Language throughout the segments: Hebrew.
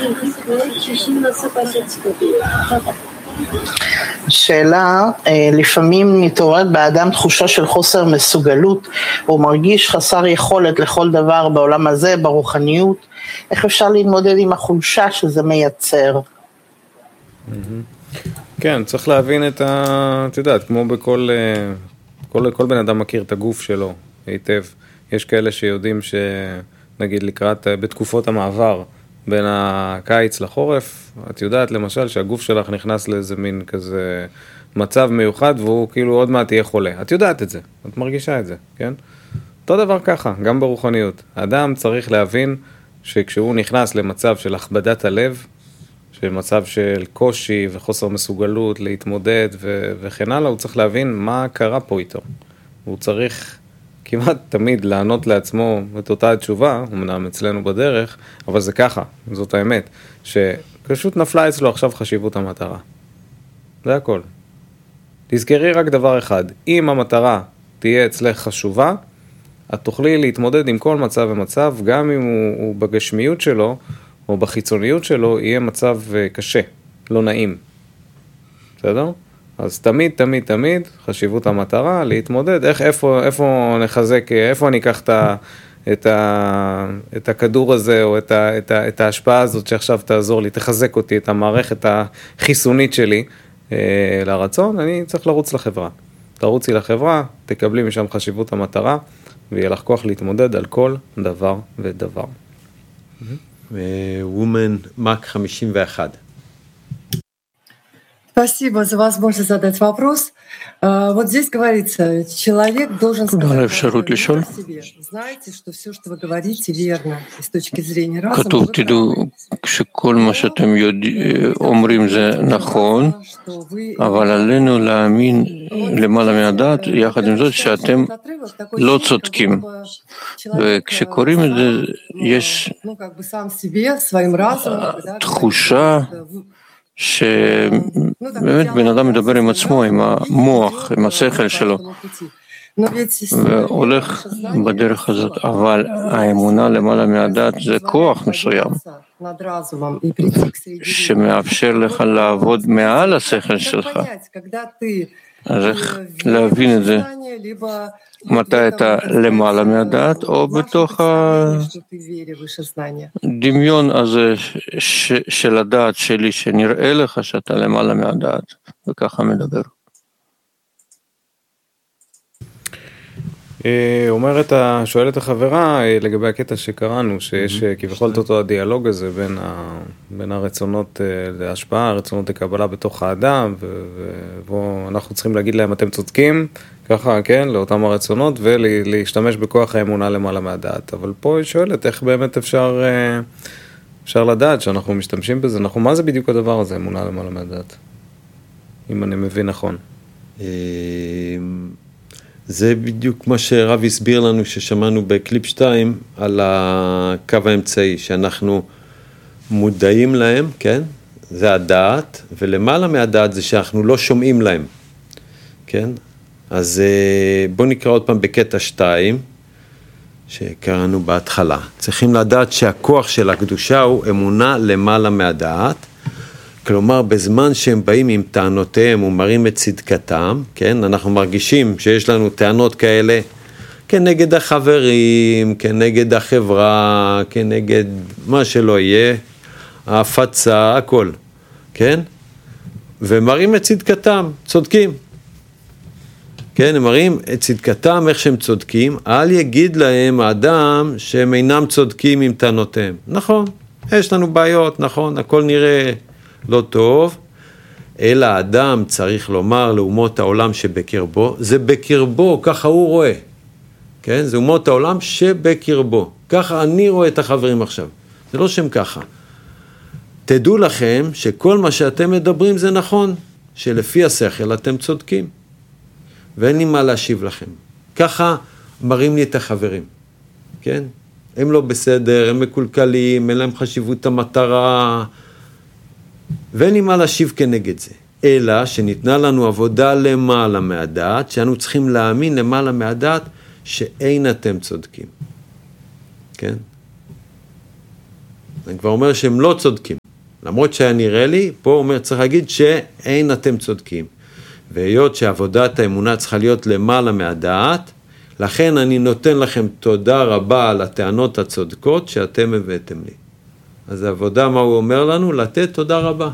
שאלה, לפעמים מתעוררת באדם תחושה של חוסר מסוגלות, הוא מרגיש חסר יכולת לכל דבר בעולם הזה, ברוחניות, איך אפשר להתמודד עם החולשה שזה מייצר? כן, צריך להבין את יודעת, כמו כל בן אדם מכיר את הגוף שלו היטב. יש כאלה שיודעים שנגיד בתקופות המעבר בין הקיץ לחורף, את יודעת למשל שהגוף שלך נכנס לאיזה מין כזה מצב מיוחד והוא כאילו עוד מעט יהיה חולה. את יודעת את זה, את מרגישה את זה, כן? אותו דבר ככה, גם ברוחניות. האדם צריך להבין שכשהוא נכנס למצב של הכבדת הלב, של מצב של קושי וחוסר מסוגלות להתמודד וכן הלאה, הוא צריך להבין מה קרה פה איתו. הוא צריך כמעט תמיד לענות לעצמו את אותה התשובה, אמנם אצלנו בדרך, אבל זה ככה, זאת האמת, שפשוט נפלה אצלו עכשיו חשיבות המטרה. זה הכל. תזכרי רק דבר אחד, אם המטרה תהיה אצלך חשובה, את תוכלי להתמודד עם כל מצב ומצב, גם אם הוא בגשמיות שלו, או בחיצוניות שלו, יהיה מצב קשה, לא נעים. בסדר? אז תמיד, תמיד, תמיד, חשיבות המטרה, להתמודד, איפה נחזק, איפה אני אקח את הכדור הזה, או את ההשפעה הזאת שעכשיו תעזור לי, תחזק אותי, את המערכת החיסונית שלי לרצון, אני צריך לרוץ לחברה. תרוצי לחברה, תקבלי משם חשיבות המטרה, ויהיה לך כוח להתמודד על כל דבר ודבר. וומן מק 51. Спасибо за возможность задать вопрос. Вот здесь говорится, человек должен сказать себе, знаете, что все, что вы говорите, верно, и с точки зрения разума. כתוב, תדעו שכל מה שאתם אומרים זה נכון, אבל עלינו להאמין למעלה מהדעת, יחד עם זאת שאתם לא צודקים. וכשקוראים את זה, יש תחושה שבאמת בן אדם מדבר עם עצמו, עם המוח, עם השכל שלו, והולך בדרך הזאת, אבל האמונה למעלה מהדעת זה כוח מסוים, שמאפשר לך לעבוד מעל השכל שלך. אז איך להבין את זה? מתי אתה למעלה מהדעת, או בתוך הדמיון הזה של הדעת שלי, שנראה לך שאתה למעלה מהדעת, וככה מדבר. שואלת החברה לגבי הקטע שקראנו, שיש כביכול אותו הדיאלוג הזה בין הרצונות להשפעה, הרצונות לקבלה בתוך האדם, ואנחנו צריכים להגיד להם אתם צודקים, ככה, כן, לאותם הרצונות, ולהשתמש בכוח האמונה למעלה מהדעת. אבל פה היא שואלת איך באמת אפשר לדעת שאנחנו משתמשים בזה, מה זה בדיוק הדבר הזה, אמונה למעלה מהדעת? אם אני מבין נכון. זה בדיוק מה שרב הסביר לנו ששמענו בקליפ 2 על הקו האמצעי, שאנחנו מודעים להם, כן? זה הדעת, ולמעלה מהדעת זה שאנחנו לא שומעים להם, כן? אז בואו נקרא עוד פעם בקטע 2, שקראנו בהתחלה. צריכים לדעת שהכוח של הקדושה הוא אמונה למעלה מהדעת, כלומר, בזמן שהם באים עם טענותיהם ומראים את צדקתם, כן? אנחנו מרגישים שיש לנו טענות כאלה כנגד החברים, כנגד החברה, כנגד מה שלא יהיה, ההפצה, הכל, כן? ומראים את צדקתם, צודקים. כן, הם מראים את צדקתם, איך שהם צודקים, אל יגיד להם האדם שהם אינם צודקים עם טענותיהם. נכון, יש לנו בעיות, נכון, הכל נראה לא טוב, אלא האדם צריך לומר לאומות העולם שבקרבו, זה בקרבו, ככה הוא רואה, כן? זה אומות העולם שבקרבו, ככה אני רואה את החברים עכשיו, זה לא שם ככה. תדעו לכם שכל מה שאתם מדברים זה נכון, שלפי השכל אתם צודקים, ואין לי מה להשיב לכם. ככה מראים לי את החברים, כן? הם לא בסדר, הם מקולקלים, אין להם חשיבות המטרה, ואין לי מה להשיב כנגד זה, אלא שניתנה לנו עבודה למעלה מהדעת, שאנו צריכים להאמין למעלה מהדעת, שאין אתם צודקים. כן? אני כבר אומר שהם לא צודקים. למרות שהיה נראה לי, פה הוא אומר, צריך להגיד שאין אתם צודקים. והיות שעבודת האמונה צריכה להיות למעלה מהדעת, לכן אני נותן לכם תודה רבה על הטענות הצודקות שאתם הבאתם לי. אז העבודה, מה הוא אומר לנו? לתת תודה רבה.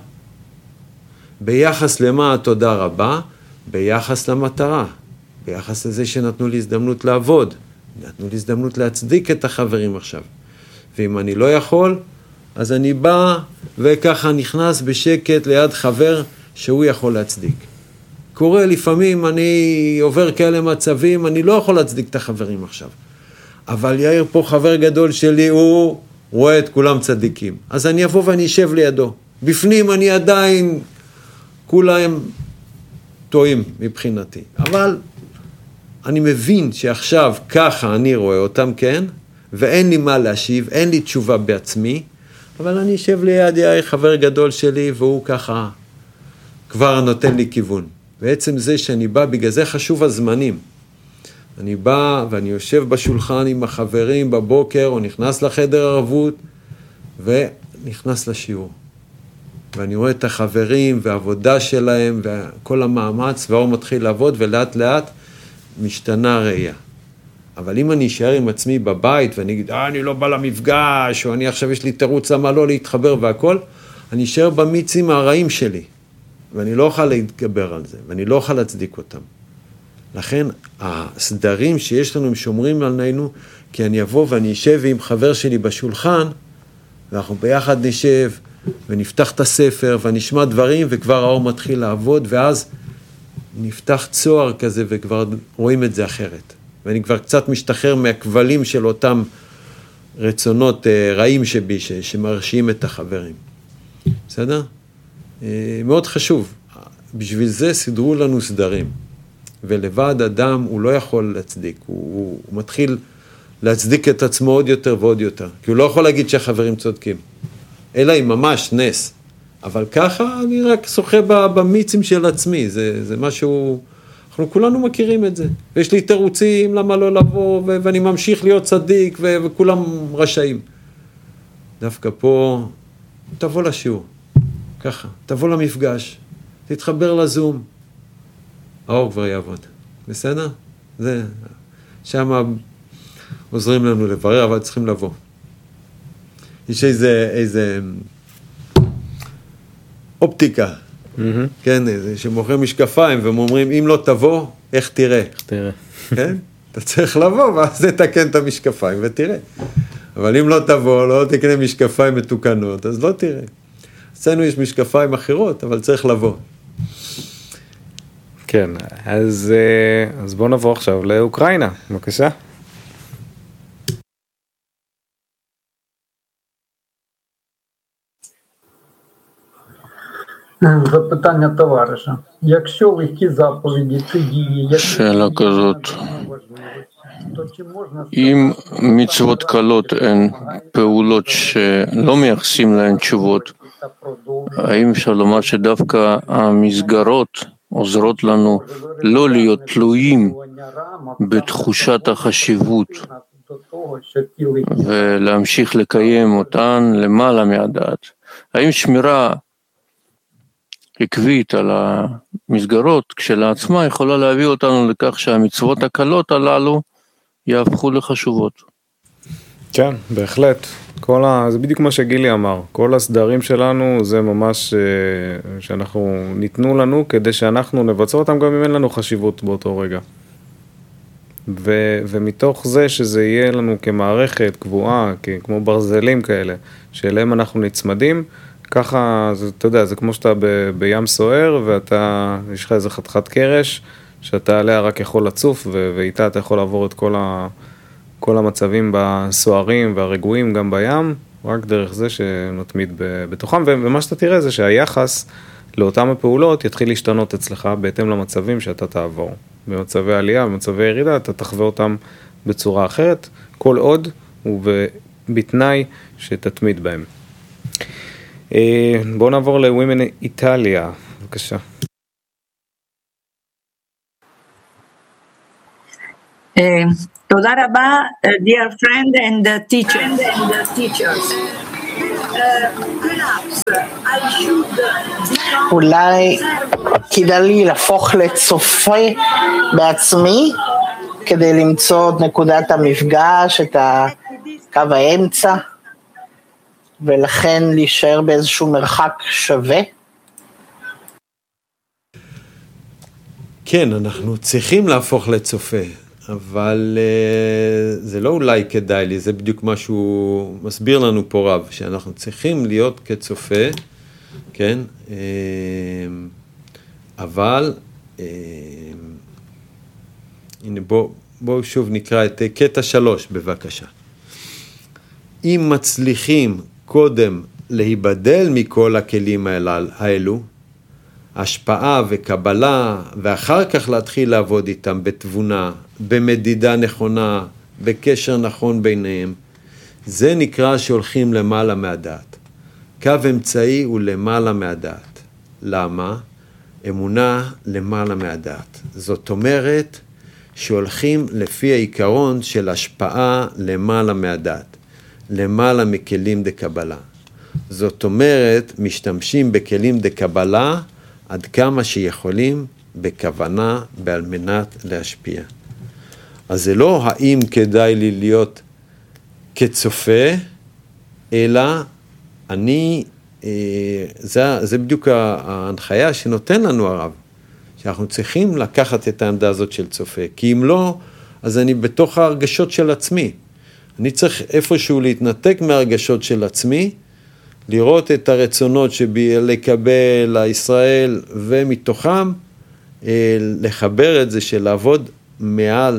ביחס למה התודה רבה? ביחס למטרה. ביחס לזה שנתנו לי הזדמנות לעבוד. נתנו לי הזדמנות להצדיק את החברים עכשיו. ואם אני לא יכול, אז אני בא וככה נכנס בשקט ליד חבר שהוא יכול להצדיק. קורה לפעמים, אני עובר כאלה מצבים, אני לא יכול להצדיק את החברים עכשיו. אבל יאיר פה חבר גדול שלי, הוא רואה את כולם צדיקים. אז אני אבוא ואני אשב לידו. בפנים אני עדיין, כולם טועים מבחינתי. אבל אני מבין שעכשיו ככה אני רואה אותם, כן? ואין לי מה להשיב, אין לי תשובה בעצמי, אבל אני אשב ליד יאיר חבר גדול שלי, והוא ככה כבר נותן לי כיוון. בעצם זה שאני בא, בגלל זה חשוב הזמנים. אני בא ואני יושב בשולחן עם החברים בבוקר, או נכנס לחדר ערבות, ונכנס לשיעור. ואני רואה את החברים והעבודה שלהם, וכל המאמץ, והאור מתחיל לעבוד, ולאט לאט משתנה הראייה. אבל אם אני אשאר עם עצמי בבית, ואני אגיד, אני לא בא למפגש, או אני עכשיו יש לי תירוץ למה לא להתחבר והכל, אני אשאר במיצים הרעים שלי. ואני לא אוכל להתגבר על זה, ואני לא אוכל להצדיק אותם. לכן, הסדרים שיש לנו הם שומרים עלינו, כי אני אבוא ואני אשב עם חבר שלי בשולחן, ואנחנו ביחד נשב, ונפתח את הספר, ונשמע דברים, וכבר האור מתחיל לעבוד, ואז נפתח צוהר כזה, וכבר רואים את זה אחרת. ואני כבר קצת משתחרר מהכבלים של אותם רצונות רעים שבי, שמרשיעים את החברים. בסדר? מאוד חשוב. בשביל זה סדרו לנו סדרים. ולבד אדם הוא לא יכול להצדיק. הוא מתחיל להצדיק את עצמו עוד יותר ועוד יותר. כי הוא לא יכול להגיד שהחברים צודקים. אלא היא ממש נס. אבל ככה אני רק שוחה במיצים של עצמי. זה משהו... אנחנו כולנו מכירים את זה. ויש לי תירוצים למה לא לבוא, ואני ממשיך להיות צדיק, וכולם רשאים. דווקא פה, תבוא לשיעור. ככה, תבוא למפגש, תתחבר לזום, האור כבר יעבוד. בסדר? זה, שם עוזרים לנו לברר, אבל צריכים לבוא. יש איזה אופטיקה, כן, שמוכרים משקפיים, והם אומרים, אם לא תבוא, איך תראה? איך תראה. כן? אתה צריך לבוא, ואז תתקן את המשקפיים ותראה. אבל אם לא תבוא, לא תקנה משקפיים מתוקנות, אז לא תראה. אצלנו יש משקפיים אחרות, אבל צריך לבוא. כן, אז בואו נבוא עכשיו לאוקראינה, בבקשה. Запитання товариша. Якщо легкі заповіді – це дії, שאלה כזאת, אם מצוות קלות הן פעולות שלא מייחסים להן תשובות, האם אפשר לומר שדווקא המסגרות עוזרות לנו לא להיות תלויים בתחושת החשיבות ולהמשיך לקיים אותן למעלה מהדעת? האם שמירה עקבית על המסגרות כשלעצמה יכולה להביא אותנו לכך שהמצוות הקלות הללו יהפכו לחשובות? כן, בהחלט. זה בדיוק מה שגילי אמר. כל הסדרים שלנו זה ממש שאנחנו ניתנו לנו כדי שאנחנו נבצע אותם גם אם אין לנו חשיבות באותו רגע. ומתוך זה שזה יהיה לנו כמערכת קבועה, כמו ברזלים כאלה, שאליהם אנחנו נצמדים, ככה, אתה יודע, זה כמו שאתה בים סוער, ואתה, יש לך איזה חתיכת קרש, שאתה עליה רק יכול לצוף, ואיתה אתה יכול לעבור את כל המצבים בסוערים והרגועים גם בים, רק דרך זה שנתמיד בתוכם, ומה שאתה תראה זה שהיחס לאותם הפעולות יתחיל להשתנות אצלך, בהתאם למצבים שאתה תעבור. במצבי עלייה, במצבי ירידה, אתה תחווה אותם בצורה אחרת, כל עוד ובתנאי שתתמיד בהם. בואו נעבור ל-Women איטליה, בבקשה. תודה רבה, dear friend and teachers. אולי כדאי לי להפוך לצופה בעצמי, כדי למצוא את נקודת המפגש, את קו האמצע, ולכן להישאר באיזשהו מרחק שווה. כן, אנחנו צריכים להפוך לצופה, אבל זה לא אולי כדאי לי, זה בדיוק מה שהוא מסביר לנו פה רב, שאנחנו צריכים להיות כצופה, כן, אבל הנה בואו שוב נקרא את קטע 3 בבקשה. אם מצליחים קודם להיבדל מכל הכלים האלו, השפעה וקבלה, ואחר כך להתחיל לעבוד איתם בתבונה, במדידה נכונה, בקשר נכון ביניהם, זה נקרא שהולכים למעלה מהדעת. קו אמצעי הוא למעלה מהדעת. למה? אמונה למעלה מהדעת. זאת אומרת שהולכים לפי העיקרון של השפעה למעלה מהדעת, למעלה מכלים דקבלה. זאת אומרת, משתמשים בכלים דקבלה עד כמה שיכולים בכוונה על מנת להשפיע. אז זה לא האם כדאי לי להיות כצופה, אלא זה בדיוק ההנחיה שנותן לנו הרב, שאנחנו צריכים לקחת את העמדה הזאת של צופה, כי אם לא, אז אני בתוך ההרגשות של עצמי. אני צריך איפשהו להתנתק מהרגשות של עצמי, לראות את הרצונות שבי לקבל לישראל, ומתוכם לחבר את זה של לעבוד מעל,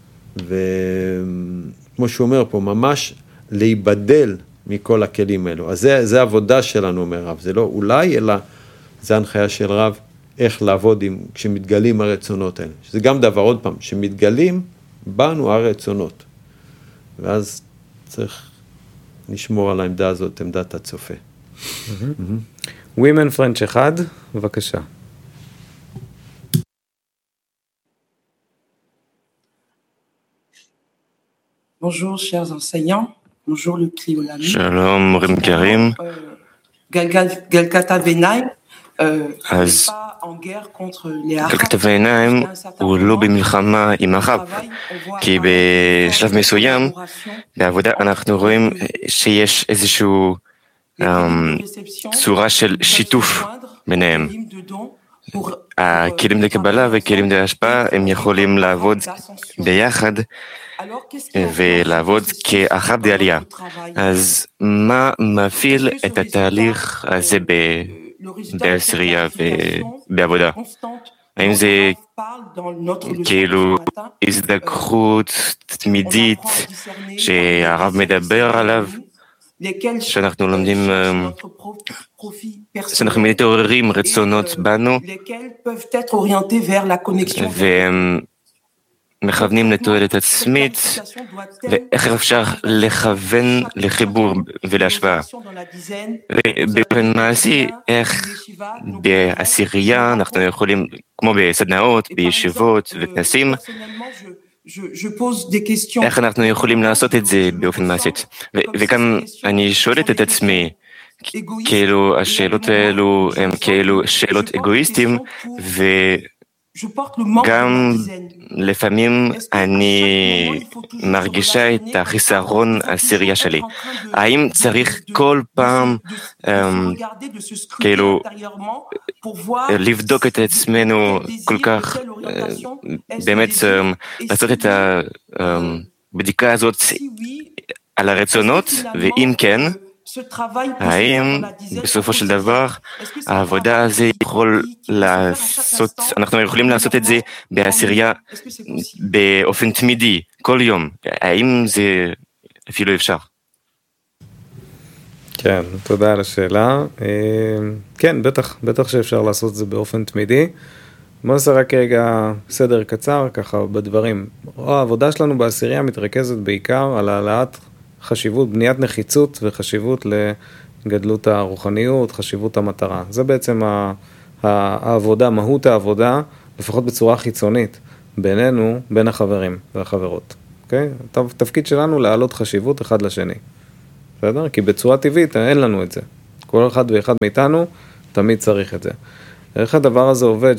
וכמו שהוא אומר פה, ממש להיבדל מכל הכלים האלו. אז זה העבודה שלנו, אומר רב. זה לא אולי, אלא זה הנחיה של רב, איך לעבוד כשמתגלים הרצונות האלה. שזה גם דבר, עוד פעם, שמתגלים בנו הרצונות. ואז צריך נשמור על העמדה הזאת, עמדת הצופה. Women French 1, בבקשה. Bonjour chers enseignants, bonjour le Kriolami. שלום מורים יקרים. גלגלת הביניים. אז גלגלת העיניים הוא לא במלחמה עם הרב, כי בשלב מסוים בעבודה אנחנו רואים שיש איזשהו צורה של שיתוף ביניהם. הכלים לקבלה וכלים להשפעה הם יכולים לעבוד ביחד ולעבוד כאחד בעלייה. אז מה מפעיל את התהליך הזה בעשירייה ובעבודה? האם זה כאילו הזדככות תמידית שהרב מדבר עליו, שאנחנו לומדים, שאנחנו מתעוררים רצונות בנו ומכוונים לתועלת עצמית, ואיך אפשר לכוון לחיבור ולהשוואה. ובאופן מעשי, איך בעשירייה אנחנו יכולים, כמו בסדנאות, בישיבות וכנסים, איך אנחנו יכולים לעשות את זה באופן מעשי. וגם אני שואלת את עצמי, כאילו השאלות האלו הן כאילו שאלות אגואיסטים, וגם לפעמים אני מרגישה את החיסרון העשירייה שלי. האם צריך כל פעם כאילו לבדוק את עצמנו כל כך, באמת לעשות את הבדיקה הזאת על הרצונות, ואם כן, האם בסופו של דבר העבודה הזו יכול לעשות, אנחנו יכולים לעשות את זה בעשירייה באופן תמידי, כל יום, האם זה אפילו אפשר? כן, תודה על השאלה. כן, בטח שאפשר לעשות את זה באופן תמידי. בוא נעשה רק רגע סדר קצר ככה בדברים. העבודה שלנו בעשירייה מתרכזת בעיקר על העלאת חשיבות, בניית נחיצות וחשיבות לגדלות הרוחניות, חשיבות המטרה. זה בעצם העבודה, מהות העבודה, לפחות בצורה חיצונית, בינינו, בין החברים והחברות. אוקיי? התפקיד שלנו להעלות חשיבות אחד לשני. בסדר? כי בצורה טבעית אין לנו את זה. כל אחד ואחד מאיתנו תמיד צריך את זה. איך הדבר הזה עובד,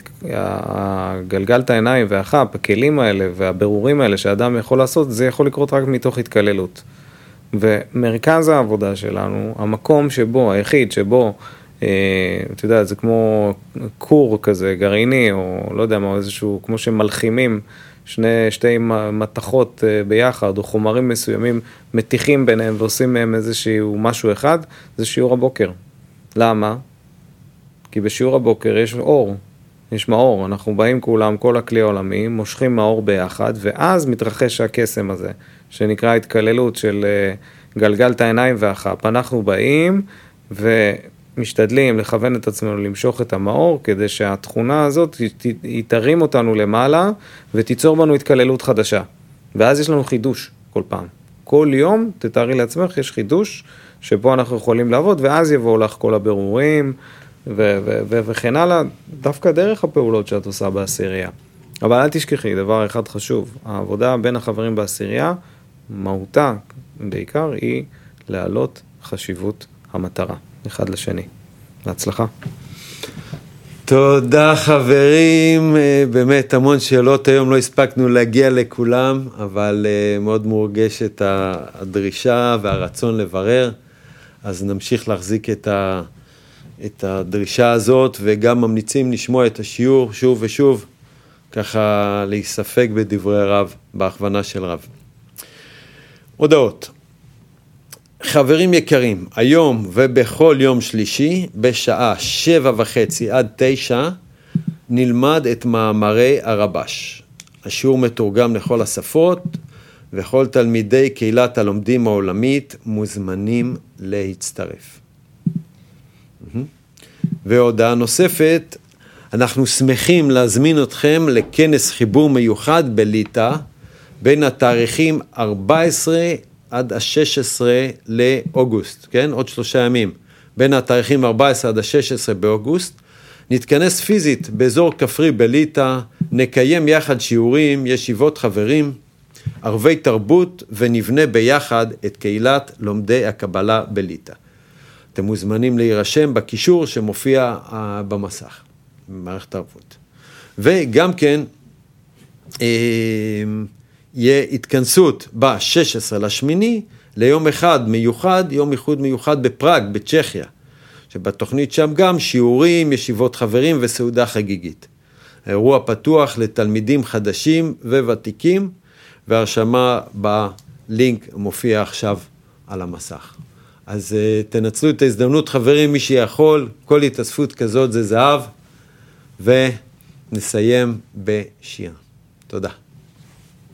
גלגלת העיניים והחפ, הכלים האלה והבירורים האלה שהאדם יכול לעשות, זה יכול לקרות רק מתוך התקללות. ומרכז העבודה שלנו, המקום שבו, היחיד שבו, אתה יודע, זה כמו קור כזה, גרעיני, או לא יודע מה, איזשהו, כמו שמלחימים שתי מתכות ביחד, או חומרים מסוימים מתיחים ביניהם ועושים מהם איזשהו משהו אחד, זה שיעור הבוקר. למה? כי בשיעור הבוקר יש אור, יש מאור, אנחנו באים כולם, כל הכלי העולמי, מושכים מאור ביחד, ואז מתרחש הקסם הזה, שנקרא התקללות של גלגלת העיניים והחפ. אנחנו באים ומשתדלים לכוון את עצמנו למשוך את המאור, כדי שהתכונה הזאת תרים אותנו למעלה, ותיצור בנו התקללות חדשה. ואז יש לנו חידוש כל פעם. כל יום, תתארי לעצמך, יש חידוש שבו אנחנו יכולים לעבוד, ואז יבואו לך כל הבירורים, וכן הלאה, דווקא דרך הפעולות שאת עושה בעשירייה. אבל אל תשכחי, דבר אחד חשוב, העבודה בין החברים בעשירייה, מהותה בעיקר, היא להעלות חשיבות המטרה, אחד לשני. להצלחה. תודה חברים, באמת המון שאלות, היום לא הספקנו להגיע לכולם, אבל מאוד מורגשת הדרישה והרצון לברר, אז נמשיך להחזיק את הדרישה הזאת, וגם ממליצים לשמוע את השיעור שוב ושוב, ככה להיספק בדברי רב, בהכוונה של רב. הודעות. חברים יקרים, היום ובכל יום שלישי, בשעה 7:30 עד 9, נלמד את מאמרי הרבש. השיעור מתורגם לכל השפות, וכל תלמידי קהילת הלומדים העולמית מוזמנים להצטרף. והודעה נוספת, אנחנו שמחים להזמין אתכם לכנס חיבור מיוחד בליטא, בין התאריכים 14 עד ה-16 לאוגוסט, כן? עוד 3 ימים. בין התאריכים 14 עד ה-16 באוגוסט, נתכנס פיזית באזור כפרי בליטא, נקיים יחד שיעורים, ישיבות חברים, ערבי תרבות, ונבנה ביחד את קהילת לומדי הקבלה בליטא. אתם מוזמנים להירשם בקישור שמופיע במסך, במערכת הערבות. וגם כן, יהיה התכנסות ב-16/8 ליום אחד מיוחד, יום איחוד מיוחד בפראג, בצ'כיה, שבתוכנית שם גם שיעורים, ישיבות חברים וסעודה חגיגית. האירוע פתוח לתלמידים חדשים וותיקים, והרשמה בלינק מופיע עכשיו על המסך. אז תנצלו את ההזדמנות חברים, מי שיכול, כל התאספות כזאת זה זהב, ונסיים בשיר. תודה.